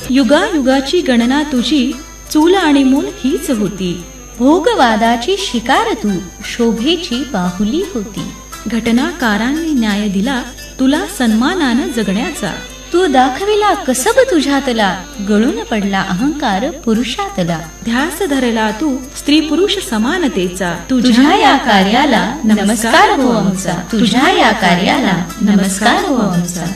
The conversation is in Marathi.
युगायुगाची गणना तुझी चूल आणि मूल हीच होती. भोगवादाची शिकार तू शोभेची बाहुली होती. घटनाकारांनी न्याय दिला तुला सन्मानानं जगण्याचा. तू दाखविला कसब तुझ्यातला गळून पडला अहंकार पुरुषातला. ध्यास धरला तू स्त्री पुरुष समानतेचा. तुझ्या या कार्याला नमस्कार हो आमचा. तुझ्या या कार्याला नमस्कार हो आमचा.